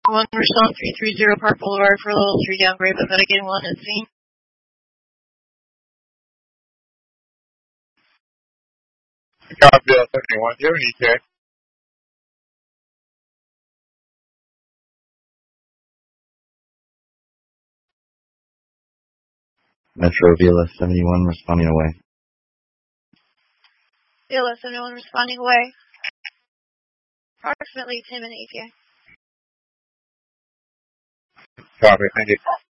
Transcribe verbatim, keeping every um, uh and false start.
One response three three zero Park Boulevard for level three downgrade, but Medicaid one at scene. Copy L seventy-one. Do you have an E T A? Metro V L S seventy-one responding away. V L S seventy-one responding away. Approximately ten minute E T A. Copy. Thank you.